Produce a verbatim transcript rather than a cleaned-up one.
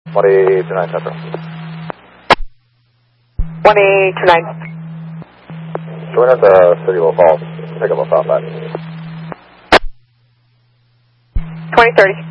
one eight two nine Central. one eight two nine. Join at the City of Falls. Pick up a southbound. twenty thirty.